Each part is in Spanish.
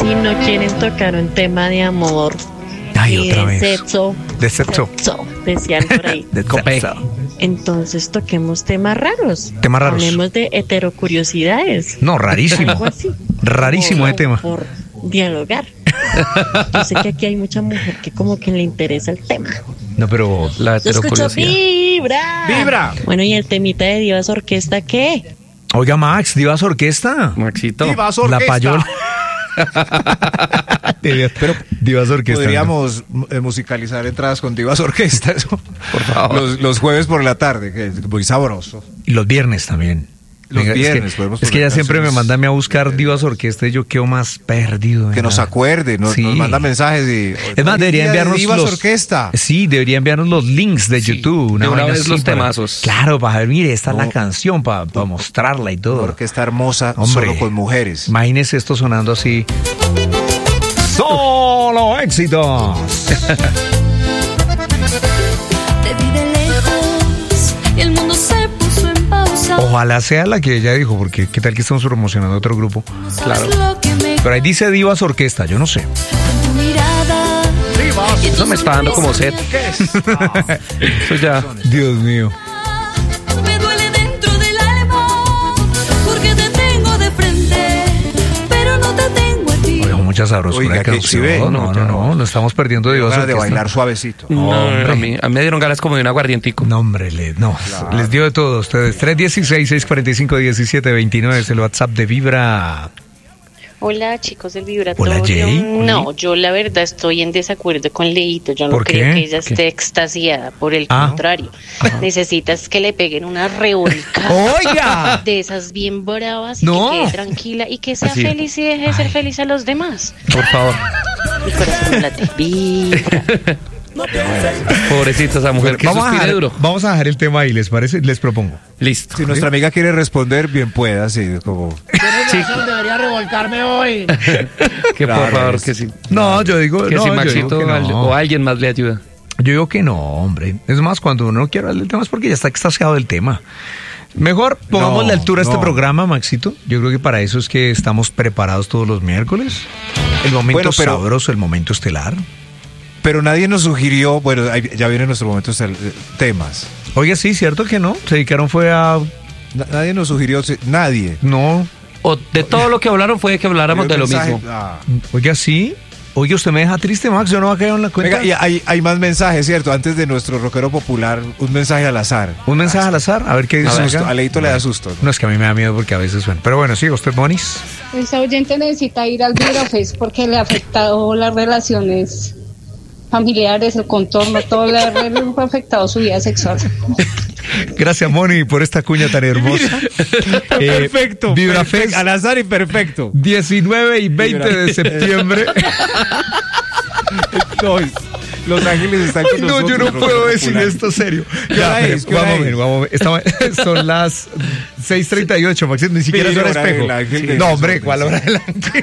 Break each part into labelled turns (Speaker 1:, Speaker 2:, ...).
Speaker 1: y no quieren tocar un tema de amor.
Speaker 2: Ay,
Speaker 1: y
Speaker 2: otra
Speaker 1: de
Speaker 2: vez.
Speaker 1: sexo.
Speaker 2: De sexo.
Speaker 1: Decían por ahí.
Speaker 2: De sexo.
Speaker 1: Entonces toquemos temas raros.
Speaker 2: Temas raros.
Speaker 1: Hablemos de heterocuriosidades.
Speaker 2: No, rarísimo.
Speaker 1: Algo así.
Speaker 2: Rarísimo de tema.
Speaker 1: Por dialogar. Yo sé que aquí hay mucha mujer que como que le interesa el tema.
Speaker 2: No, pero
Speaker 3: La
Speaker 1: Yo escucho
Speaker 3: heterocuriosidad.
Speaker 1: vibra.
Speaker 4: ¡Vibra!
Speaker 1: Bueno, ¿y el temita de Divas Orquesta qué?
Speaker 2: oiga, Max, Divas Orquesta.
Speaker 3: Maxito.
Speaker 4: Divas
Speaker 2: La
Speaker 4: Orquesta.
Speaker 2: payola. Pero Divas Orquesta.
Speaker 4: Podríamos musicalizar entradas con Divas Orquesta, eso.
Speaker 3: Por favor.
Speaker 4: Los jueves por la tarde, que es muy sabroso.
Speaker 2: Y los viernes también.
Speaker 4: Los
Speaker 2: Venga,
Speaker 4: viernes
Speaker 2: es
Speaker 4: podemos
Speaker 2: que
Speaker 4: poner
Speaker 2: ella siempre me
Speaker 4: canciones.
Speaker 2: manda a mí a buscar Divas Orquesta y yo quedo más perdido.
Speaker 4: Que nos
Speaker 2: nada.
Speaker 4: acuerde, nos
Speaker 2: Sí.
Speaker 4: manda mensajes y...
Speaker 2: Es más, debería enviarnos
Speaker 4: Divas
Speaker 2: los...
Speaker 4: Orquesta.
Speaker 2: Sí, debería enviarnos los links de YouTube.
Speaker 3: de una
Speaker 2: vaina
Speaker 3: vez
Speaker 2: así
Speaker 3: los
Speaker 2: para-
Speaker 3: temazos.
Speaker 2: Claro, para ver, mire, esta es la
Speaker 4: No.
Speaker 2: canción, para mostrarla y todo.
Speaker 4: Una orquesta hermosa,
Speaker 2: Hombre.
Speaker 4: solo con mujeres.
Speaker 2: Imagínese esto sonando así. Solo éxitos.
Speaker 5: Te vi de lejos y el mundo se puso en pausa.
Speaker 2: Ojalá sea la que ella dijo, porque qué tal que estamos promocionando otro grupo.
Speaker 5: No sabes lo que me
Speaker 2: Pero ahí dice Divas Orquesta, yo no sé.
Speaker 5: con tu mirada. Y tu
Speaker 3: Eso me está dando como sed.
Speaker 5: sonrisa.
Speaker 3: Eso ya.
Speaker 2: Dios mío.
Speaker 5: Me duele dentro del alma porque te tengo de frente, pero no te tengo a ti.
Speaker 2: Oiga, mucha sabrosura
Speaker 4: Oiga,
Speaker 2: de
Speaker 4: que
Speaker 2: canción.
Speaker 4: sí ve.
Speaker 2: No estamos perdiendo Divas
Speaker 4: Ganas de
Speaker 2: Orquesta.
Speaker 4: bailar suavecito.
Speaker 3: No,
Speaker 2: Hombre.
Speaker 3: a mí me dieron ganas como de un aguardientico.
Speaker 2: No, hombre, les dio de todo a ustedes. 316-645-1729 es el WhatsApp de Vibra.
Speaker 1: Hola, chicos del Vibratorio.
Speaker 2: Hola, Jay.
Speaker 1: No, yo la verdad estoy en desacuerdo con Leito. Yo no
Speaker 2: ¿Por
Speaker 1: creo
Speaker 2: qué?
Speaker 1: que ella esté extasiada. Por el
Speaker 2: Ah.
Speaker 1: contrario, necesitas que le peguen una revolcada
Speaker 2: ¡Oiga!
Speaker 1: de esas bien bravas y
Speaker 2: No.
Speaker 1: que quede tranquila y que sea
Speaker 3: Así.
Speaker 1: feliz y deje de ser feliz a los demás.
Speaker 3: Por favor.
Speaker 1: Mi corazón late. Vibra.
Speaker 3: Pobrecita esa mujer. Que suspire duro.
Speaker 2: vamos a dejar el tema ahí, ¿les parece? Les propongo.
Speaker 3: Listo.
Speaker 4: Si nuestra amiga quiere responder, bien pueda, sí, como...
Speaker 6: Debería revolcarme hoy.
Speaker 3: Que
Speaker 4: Claro,
Speaker 3: por favor,
Speaker 4: es-
Speaker 3: que sí.
Speaker 2: No, yo digo,
Speaker 3: Que
Speaker 2: no,
Speaker 3: si
Speaker 2: yo
Speaker 3: Maxito
Speaker 2: digo que no.
Speaker 3: o alguien más le ayuda.
Speaker 2: Yo digo que no, hombre. Es más, cuando uno no quiere hablar del tema es porque ya está extasiado del tema. Mejor pongamos
Speaker 4: No,
Speaker 2: la altura a este
Speaker 4: no.
Speaker 2: programa, Maxito. Yo creo que para eso es que estamos preparados todos los miércoles. El momento
Speaker 4: Bueno, pero-
Speaker 2: sabroso, el momento estelar.
Speaker 4: Pero nadie nos sugirió, bueno, ahí ya viene nuestro momento, temas.
Speaker 2: Oiga, sí, cierto que no. Se dedicaron fue a...
Speaker 4: Nadie nos sugirió, nadie.
Speaker 2: No.
Speaker 3: O de todo lo que hablaron fue de que habláramos de lo
Speaker 4: Mensaje-
Speaker 3: mismo.
Speaker 4: Ah.
Speaker 2: Oiga, sí. Oiga, usted me deja triste, Max. Yo no voy a caer en la cuenta.
Speaker 4: Venga, y hay más mensajes, ¿cierto? Antes de nuestro rockero popular, un mensaje al azar.
Speaker 2: Un mensaje al azar. A ver qué dice.
Speaker 4: Susto,
Speaker 2: acá.
Speaker 4: a Leito le da susto, ¿no?
Speaker 2: No, es que a mí me da miedo porque a veces suena. Pero bueno, siga usted, Bonis.
Speaker 7: Esa oyente necesita ir al Vibrafest porque le ha afectado las relaciones familiares, el contorno, todo le ha afectado su vida sexual.
Speaker 2: Gracias, Moni, por esta cuña tan hermosa.
Speaker 4: Perfecto.
Speaker 2: Vibrafest,
Speaker 4: perfecto, al azar y perfecto.
Speaker 2: 19 y 20 de septiembre.
Speaker 4: No, Los Ángeles están con
Speaker 2: Ay, no,
Speaker 4: nosotros.
Speaker 2: yo no
Speaker 4: rockero
Speaker 2: puedo decir
Speaker 4: popular.
Speaker 2: esto serio.
Speaker 4: ¿Qué hora es? ¿Qué hora
Speaker 2: Vamos a ver,
Speaker 4: es?
Speaker 2: vamos a ver. Son las 6:38, Maxito, ni siquiera es
Speaker 4: Mire,
Speaker 2: hora
Speaker 4: hora
Speaker 2: espejo.
Speaker 4: del ángel de
Speaker 2: No,
Speaker 4: sus
Speaker 2: hombre,
Speaker 4: órdenes.
Speaker 2: ¿cuál hora del ángel?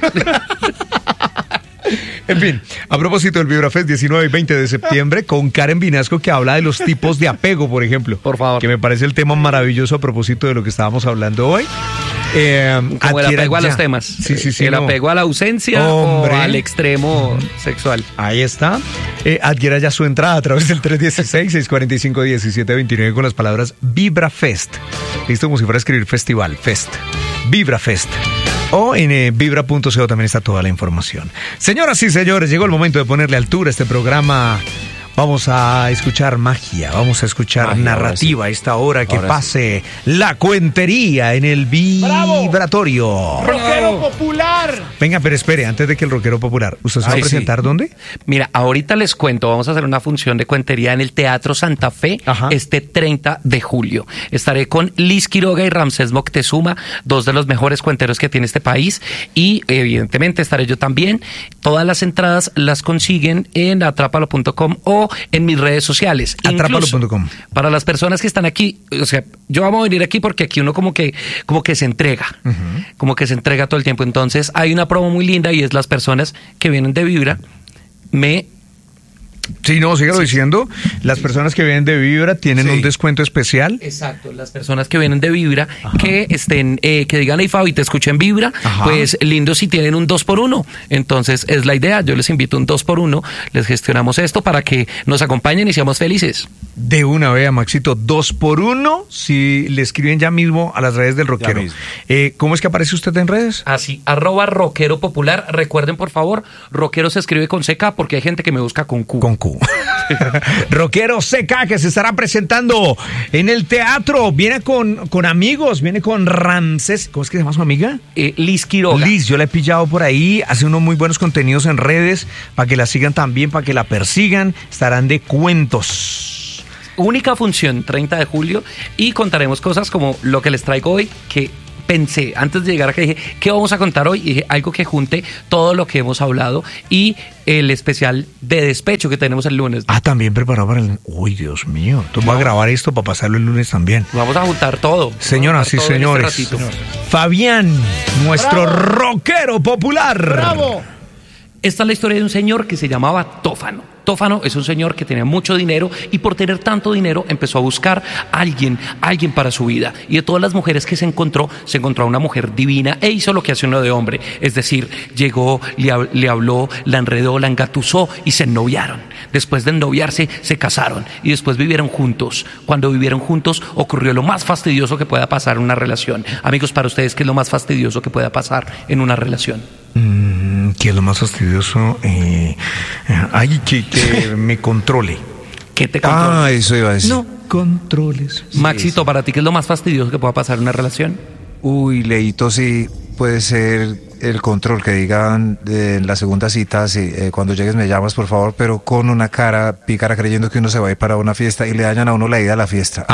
Speaker 2: En fin, a propósito del Vibrafest 19 y 20 de septiembre, con Karen Vinasco, que habla de los tipos de apego, por ejemplo.
Speaker 3: Por favor.
Speaker 2: Que me parece el tema maravilloso a propósito de lo que estábamos hablando hoy.
Speaker 3: Como el
Speaker 2: adquiera
Speaker 3: apego a
Speaker 2: ya.
Speaker 3: los temas.
Speaker 2: Sí,
Speaker 3: El
Speaker 2: no.
Speaker 3: apego a la ausencia
Speaker 2: Hombre.
Speaker 3: o al extremo sexual.
Speaker 2: Ahí está. Adquiera ya su entrada a través del 316-645-1729 con las palabras Vibrafest. Listo, como si fuera a escribir festival, fest. Vibrafest. O en vibra.co también está toda la información. Señoras y señores, llegó el momento de ponerle altura a este programa. Vamos a escuchar magia, vamos a escuchar
Speaker 4: Magia,
Speaker 2: narrativa a esta hora que
Speaker 4: Ahora
Speaker 2: pase la cuentería en el vibratorio.
Speaker 6: ¡Rockero popular!
Speaker 2: Venga, pero espere, antes de que el rockero popular, ¿usted se va a
Speaker 3: Sí,
Speaker 2: presentar
Speaker 3: sí.
Speaker 2: dónde?
Speaker 3: Mira, ahorita les cuento, vamos a hacer una función de cuentería en el Teatro Santa Fe
Speaker 2: Ajá.
Speaker 3: este 30 de julio. Estaré con Liz Quiroga y Ramsés Moctezuma, dos de los mejores cuenteros que tiene este país, y evidentemente estaré yo también. Todas las entradas las consiguen en atrápalo.com o en mis redes sociales.
Speaker 2: Atrápalo.com.
Speaker 3: Incluso, para las personas que están aquí, o sea, yo vamos a venir aquí porque aquí uno como que se entrega, como que se entrega todo el tiempo. Entonces hay una promo muy linda y es las personas que vienen de Vibra me
Speaker 2: Sí, no, sígalo diciendo. Las personas que vienen de Vibra tienen un descuento especial.
Speaker 3: Exacto, las personas que vienen de Vibra, que estén, que digan, hey Fabi, te escuché en Vibra, pues lindo si tienen un 2x1. Entonces es la idea, yo les invito un 2x1, les gestionamos esto para que nos acompañen y seamos felices.
Speaker 2: De una vez, Maxito, 2x1 si le escriben ya mismo a las redes del rockero. ¿Cómo es que aparece usted en redes?
Speaker 3: Así, @rockero popular. Recuerden, por favor, rockero se escribe con CK porque hay gente que me busca con Q.
Speaker 2: Con Q. Rockero CK, que se estará presentando en el teatro. Viene con amigos, viene con Ramsés. ¿Cómo es que se llama su amiga?
Speaker 3: Liz Quiroga.
Speaker 2: Liz, yo la he pillado por ahí. Hace unos muy buenos contenidos en redes para que la sigan también, para que la persigan. Estarán de cuentos.
Speaker 3: Única función, 30 de julio. Y contaremos cosas como lo que les traigo hoy, que pensé, antes de llegar acá, dije, ¿qué vamos a contar hoy? Y dije, algo que junte todo lo que hemos hablado y el especial de despecho que tenemos el lunes.
Speaker 2: También preparado para el... Uy, Dios mío. Entonces voy a grabar esto para pasarlo el lunes también.
Speaker 3: Vamos a juntar todo.
Speaker 2: Señoras y señores, Fabián, nuestro rockero popular.
Speaker 6: ¡Bravo!
Speaker 3: Esta es la historia de un señor que se llamaba Tófano. Tófano es un señor que tenía mucho dinero y por tener tanto dinero empezó a buscar a alguien para su vida. Y de todas las mujeres que se encontró a una mujer divina e hizo lo que hace uno de hombre. Es decir, llegó, le habló, la enredó, la engatusó y se ennoviaron. Después de ennoviarse, se casaron y después vivieron juntos. Cuando vivieron juntos ocurrió lo más fastidioso que pueda pasar en una relación. Amigos, para ustedes, ¿qué es lo más fastidioso que pueda pasar en una relación?
Speaker 2: ¿Qué es lo más fastidioso? Que me controle.
Speaker 3: ¿Qué te controla?
Speaker 4: Eso iba a decir.
Speaker 2: No controles.
Speaker 3: Maxito, ¿para ti qué es lo más fastidioso que pueda pasar en una relación?
Speaker 4: Uy, Leito, sí puede ser el control, que digan en la segunda cita, cuando llegues me llamas, por favor, pero con una cara pícara creyendo que uno se va a ir para una fiesta y le dañan a uno la ida a la fiesta.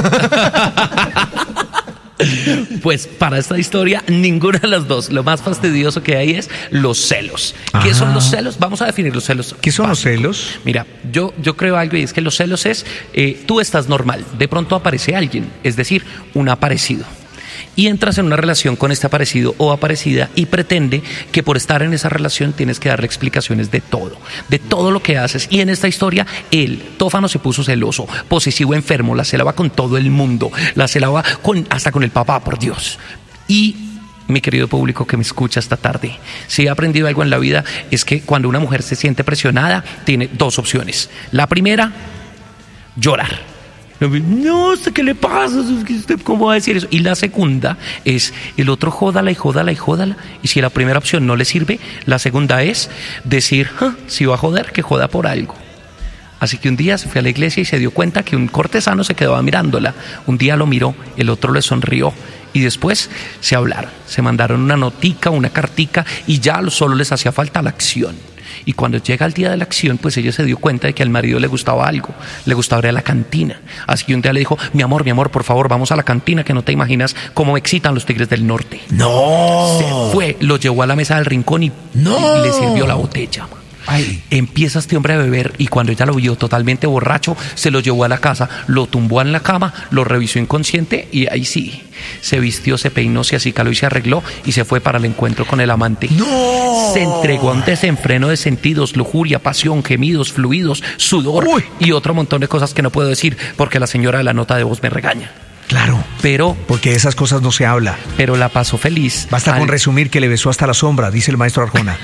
Speaker 3: Pues para esta historia, ninguna de las dos. Lo más fastidioso que hay es los celos. ¿Qué son los celos? Vamos a definir los celos.
Speaker 2: ¿Qué son los celos?
Speaker 3: Mira, yo creo algo y es que los celos es, tú estás normal, de pronto aparece alguien, es decir, un aparecido. Y entras en una relación con este aparecido o aparecida y pretende que por estar en esa relación tienes que darle explicaciones de todo lo que haces. Y en esta historia, Tófano se puso celoso, posesivo, enfermo, la celaba con todo el mundo, la celaba hasta con el papá, por Dios. Y mi querido público que me escucha esta tarde, si he aprendido algo en la vida es que cuando una mujer se siente presionada, tiene dos opciones. La primera, llorar. No, ¿qué le pasa? ¿Cómo va a decir eso? Y la segunda es el otro jódala y jódala y jódala. Y si la primera opción no le sirve, la segunda es decir, si va a joder, que joda por algo. Así que un día se fue a la iglesia y se dio cuenta que un cortesano se quedaba mirándola. Un día lo miró, el otro le sonrió y después se hablaron. Se mandaron una notica, una cartica y ya solo les hacía falta la acción. Y cuando llega el día de la acción, pues ella se dio cuenta de que al marido le gustaba algo, le gustaba ir a la cantina. Así que un día le dijo, mi amor, por favor, vamos a la cantina, que no te imaginas cómo me excitan los Tigres del Norte.
Speaker 2: ¡No!
Speaker 3: Se fue, lo llevó a la mesa del rincón y le sirvió la botella. Empieza este hombre a beber y cuando ella lo vio totalmente borracho, se lo llevó a la casa, lo tumbó en la cama, lo revisó inconsciente y ahí sí, se vistió, se peinó, se acicaló y se arregló y se fue para el encuentro con el amante.
Speaker 2: ¡No!
Speaker 3: Se entregó a un desenfreno de sentidos, lujuria, pasión, gemidos, fluidos, sudor y otro montón de cosas que no puedo decir porque la señora de la nota de voz me regaña.
Speaker 2: Claro,
Speaker 3: pero
Speaker 2: porque de esas cosas no se habla.
Speaker 3: Pero la pasó feliz.
Speaker 2: Basta con resumir que le besó hasta la sombra, dice el maestro Arjona.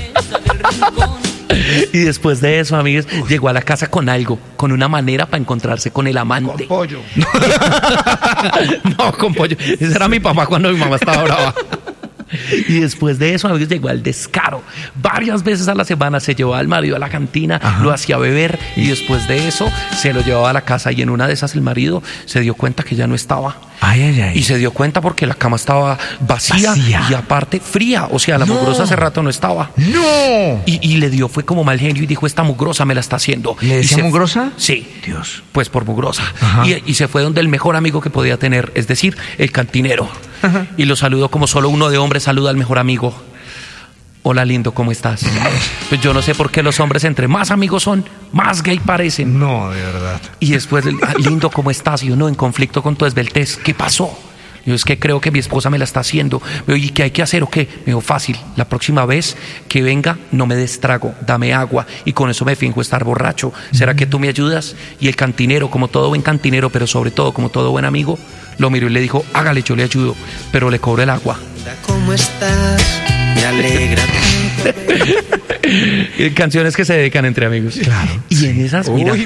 Speaker 3: Y después de eso, amigos, llegó a la casa con algo, con una manera para encontrarse con el amante.
Speaker 6: Con pollo.
Speaker 3: No, con pollo. Ese era mi papá cuando mi mamá estaba brava. Y después de eso, amigos, llegó al descaro. Varias veces a la semana se llevaba al marido a la cantina, lo hacía beber y después de eso se lo llevaba a la casa y en una de esas el marido se dio cuenta que ya no estaba. Y se dio cuenta porque la cama estaba vacía. Y aparte fría, o sea, la mugrosa hace rato no estaba.
Speaker 2: ¡No!
Speaker 3: Y le dio, fue como mal genio y dijo, esta mugrosa me la está haciendo.
Speaker 2: ¿Le decía mugrosa?
Speaker 3: Sí.
Speaker 2: Dios.
Speaker 3: Pues por mugrosa. Y se fue donde el mejor amigo que podía tener, es decir, el cantinero. Y lo saludó como solo uno de hombres saluda al mejor amigo. Hola, lindo, ¿cómo estás? Pues yo no sé por qué los hombres entre más amigos son, más gay parecen.
Speaker 2: No, de verdad.
Speaker 3: Y después, lindo, ¿cómo estás? Y uno en conflicto con tu esbeltez. ¿Qué pasó? Yo es que creo que mi esposa me la está haciendo. Me dijo, ¿y qué hay que hacer o qué? Me dijo, fácil, la próxima vez que venga no me des trago, dame agua y con eso me finjo estar borracho. ¿Será que tú me ayudas? Y el cantinero, como todo buen cantinero, pero sobre todo como todo buen amigo, lo miró y le dijo, hágale, yo le ayudo, pero le cobro el agua.
Speaker 8: ¿Cómo estás? Me alegra.
Speaker 3: Canciones que se dedican entre amigos.
Speaker 2: Claro.
Speaker 3: Y en esas, mira...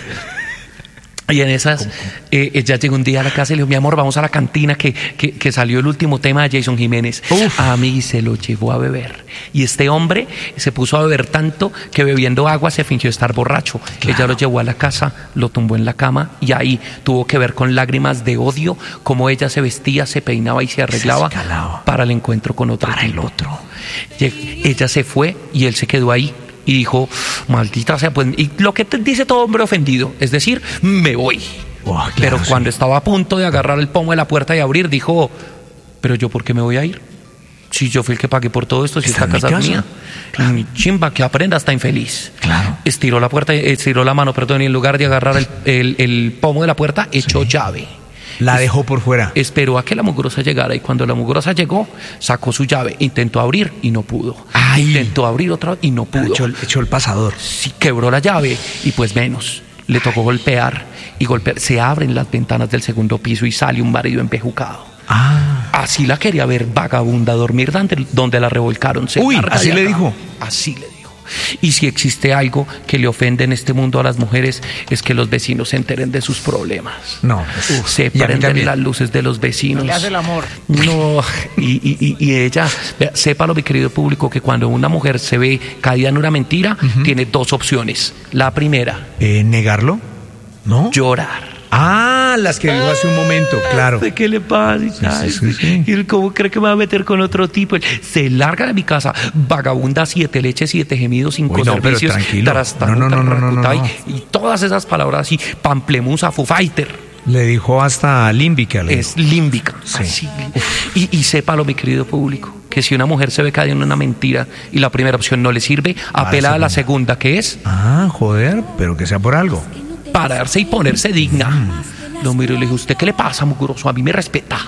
Speaker 3: Y en esas, ella llegó un día a la casa y le dijo, mi amor, vamos a la cantina que salió el último tema de Jason Jiménez. A mí se lo llevó a beber. Y este hombre se puso a beber tanto que bebiendo agua se fingió estar borracho. Claro. Ella lo llevó a la casa, lo tumbó en la cama y ahí tuvo que ver con lágrimas de odio cómo ella se vestía, se peinaba y se arreglaba para el encuentro con otro tipo. Ella se fue y él se quedó ahí. Y dijo, maldita sea, pues, y lo que dice todo hombre ofendido, es decir, me voy.
Speaker 2: Claro,
Speaker 3: pero cuando estaba a punto de agarrar el pomo de la puerta y abrir, dijo, pero yo, ¿por qué me voy a ir? Si yo fui el que pagué por todo esto, si esta casa es mía. Claro. Mi chimba, que aprenda, está infeliz. Claro. Estiró la puerta, estiró la mano, perdón, y en lugar de agarrar el pomo de la puerta, echó llave.
Speaker 2: La dejó por fuera.
Speaker 3: Esperó a que la mugrosa llegara y cuando la mugrosa llegó, sacó su llave, intentó abrir y no pudo. Intentó abrir otra vez y no pudo.
Speaker 2: Echó el pasador.
Speaker 3: Sí, quebró la llave y pues menos. Le tocó golpear y golpear. Se abren las ventanas del segundo piso y sale un marido empejucado. Así la quería ver, vagabunda, dormir donde la revolcaron.
Speaker 2: Así le dijo.
Speaker 3: Así le dijo. Y si existe algo que le ofende en este mundo a las mujeres es que los vecinos se enteren de sus problemas.
Speaker 2: No.
Speaker 3: Se prenden las luces de los vecinos.
Speaker 6: Le hace el amor.
Speaker 3: No. Y ella, sépalo, mi querido público, que cuando una mujer se ve caída en una mentira, tiene dos opciones. La primera.
Speaker 2: ¿Negarlo? ¿No?
Speaker 3: Llorar.
Speaker 2: Las que dijo hace un momento, claro.
Speaker 3: ¿Qué le pasa? Sí. ¿Y cómo cree que me va a meter con otro tipo? Él se larga de mi casa, vagabunda, 7 leches, 7 gemidos, 5 servicios.
Speaker 2: No.
Speaker 3: Y todas esas palabras así, pamplemusa, fufaiter.
Speaker 2: Le dijo hasta límbica.
Speaker 3: Es límbica. Sí. Y sépalo, mi querido público, que si una mujer se ve caída en una mentira y la primera opción no le sirve, apela a la segunda, que es...
Speaker 2: joder, pero que sea por algo.
Speaker 3: Pararse y ponerse digna. Lo miro y le digo, ¿usted qué le pasa, mugroso? A mí me respeta.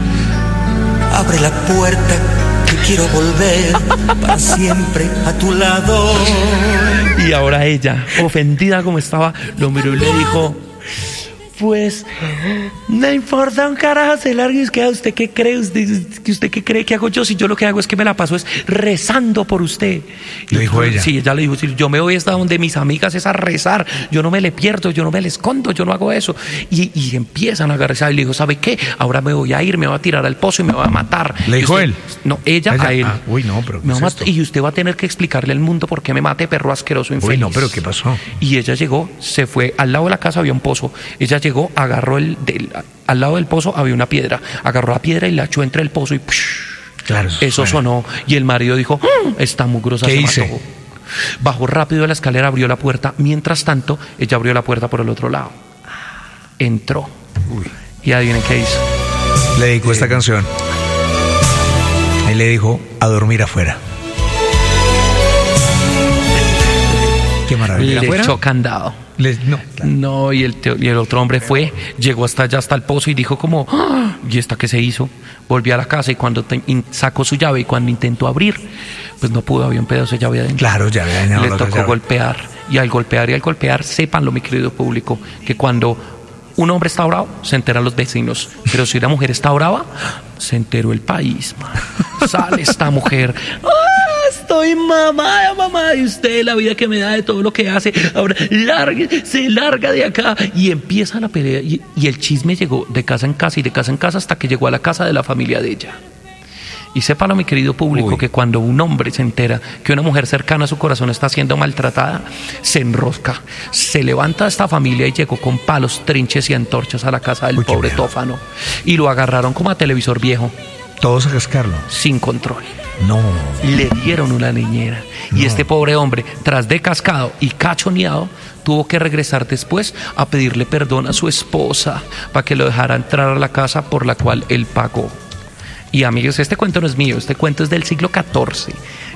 Speaker 8: Abre la puerta, que quiero volver para siempre a tu lado.
Speaker 3: Y ahora ella, ofendida como estaba, lo miró y le dijo, pues no importa un carajo, se largue. ¿Usted qué cree? ¿Usted qué cree que hago yo? Si yo lo que hago es que me la paso es rezando por usted.
Speaker 2: ¿Le dijo ella?
Speaker 3: Sí, ella le dijo, yo me voy hasta donde mis amigas es a rezar, yo no me le pierdo, yo no me le escondo, yo no hago eso. Y empiezan a agarrar y le dijo, ¿sabe qué? Ahora me voy a ir, me voy a tirar al pozo y me voy a matar.
Speaker 2: ¿Le dijo él?
Speaker 3: No, ella a él.
Speaker 2: Pero
Speaker 3: ¿qué es esto? Y usted va a tener que explicarle al mundo por qué me mate, perro asqueroso, infeliz.
Speaker 2: Pero ¿qué pasó?
Speaker 3: Y ella llegó, se fue, al lado de la casa había un pozo, ella llegó, agarró al lado del pozo había una piedra, agarró la piedra y la echó entre el pozo y
Speaker 2: claro,
Speaker 3: eso sonó y el marido dijo, esta mugrosa se mató. Bajó rápido de la escalera, abrió la puerta, mientras tanto ella abrió la puerta por el otro lado, entró y adivinen qué hizo.
Speaker 2: Le dedicó esta canción. Él le dijo, a dormir afuera. Qué maravilla.
Speaker 3: Le echó candado. No, y el otro hombre llegó hasta allá, hasta el pozo y dijo como, ¿y esta qué se hizo? Volvió a la casa y cuando sacó su llave y cuando intentó abrir, pues no pudo, había un pedazo de llave adentro.
Speaker 2: Claro, ya había dañado.
Speaker 3: Le tocó golpear, y al golpear, sépanlo, mi querido público, que cuando un hombre está bravo, se enteran los vecinos, pero si una mujer está brava, se enteró el país, man. Sale esta mujer, estoy mamá de usted, la vida que me da, de todo lo que hace, ahora se larga de acá, y empieza la pelea, y el chisme llegó de casa en casa y de casa en casa hasta que llegó a la casa de la familia de ella. Y sépalo, mi querido público, que cuando un hombre se entera que una mujer cercana a su corazón está siendo maltratada, se enrosca, se levanta a esta familia y llegó con palos, trinches y antorchas a la casa del pobre Tófano, y lo agarraron como a televisor viejo.
Speaker 2: Todos a cascarlo.
Speaker 3: Sin control.
Speaker 2: No.
Speaker 3: Le dieron una niñera. No. Y este pobre hombre, tras de cascado y cachoneado, tuvo que regresar después a pedirle perdón a su esposa para que lo dejara entrar a la casa por la cual él pagó. Y amigos, este cuento no es mío, este cuento es del siglo XIV.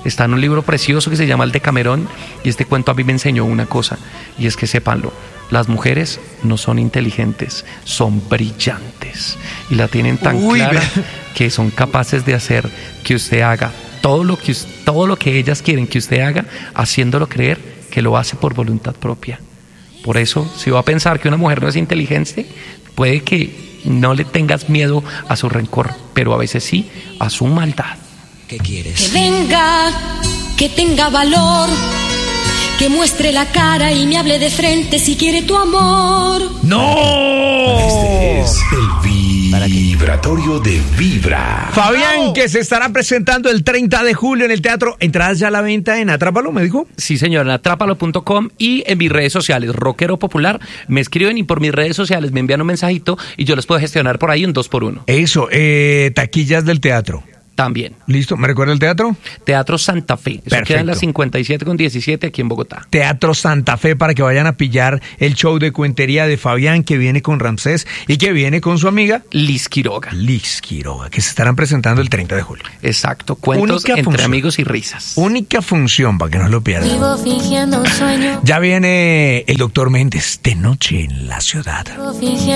Speaker 3: Está en un libro precioso que se llama El Decamerón, y este cuento a mí me enseñó una cosa, y es que sépanlo, las mujeres no son inteligentes, son brillantes, y la tienen tan clara que son capaces de hacer que usted haga todo lo que ellas quieren que usted haga, haciéndolo creer que lo hace por voluntad propia. Por eso, si va a pensar que una mujer no es inteligente, puede que no le tengas miedo a su rencor, pero a veces sí a su maldad.
Speaker 8: ¿Qué quieres?
Speaker 5: Que venga, que tenga valor, que muestre la cara y me hable de frente si quiere tu amor.
Speaker 2: ¡No!
Speaker 9: Este es el vibratorio de Vibra.
Speaker 2: Fabián, que se estará presentando el 30 de julio en el teatro. ¿Entradas ya a la venta en Atrápalo, me dijo?
Speaker 3: Sí, señor, en atrápalo.com y en mis redes sociales, Rockero Popular. Me escriben y por mis redes sociales me envían un mensajito y yo les puedo gestionar por ahí un 2x1.
Speaker 2: Eso, taquillas del teatro.
Speaker 3: También.
Speaker 2: ¿Listo? ¿Me recuerda el teatro?
Speaker 3: Teatro Santa Fe. Eso
Speaker 2: Perfecto.
Speaker 3: queda en la 57 con 17 aquí en Bogotá.
Speaker 2: Teatro Santa Fe, para que vayan a pillar el show de cuentería de Fabián, que viene con Ramsés y que viene con su amiga
Speaker 3: Liz Quiroga.
Speaker 2: Liz Quiroga, que se estarán presentando el 30 de julio.
Speaker 3: Exacto. Cuentos
Speaker 2: Única
Speaker 3: entre
Speaker 2: función.
Speaker 3: amigos y risas.
Speaker 2: Única función, para que no lo pierdan.
Speaker 5: Vivo fingiendo un sueño.
Speaker 2: Ya viene el doctor Méndez, de noche en la ciudad.
Speaker 5: Vivo fingiendo